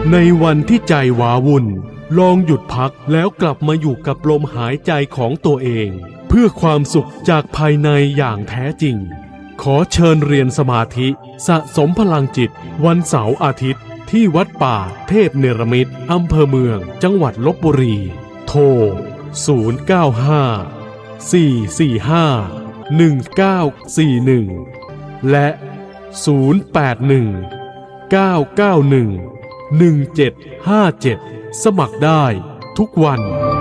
ในวันที่ใจว้าวุ่นลองหยุดพักแล้วกลับมาอยู่กับลมหายใจของตัวเองเพื่อความสุขจากภายในอย่างแท้จริงขอเชิญเรียนสมาธิสะสมพลังจิตวันเสาร์อาทิตย์ที่วัดป่าเทพเนรมิตอำเภอเมืองจังหวัดลพบุรีโทร095-445-1941และ081-991-1757สมัครได้ทุกวัน